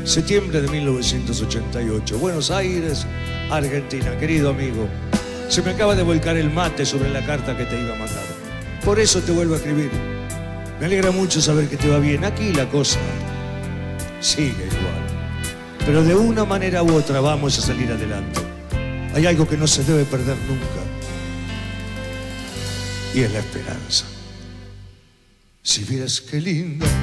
Septiembre de 1988, Buenos Aires, Argentina. Querido amigo, se me acaba de volcar el mate sobre la carta que te iba a mandar. Por eso te vuelvo a escribir. Me alegra mucho saber que te va bien. Aquí la cosa sigue igual. Pero de una manera u otra vamos a salir adelante. Hay algo que no se debe perder nunca. Y es la esperanza. Si vieras qué linda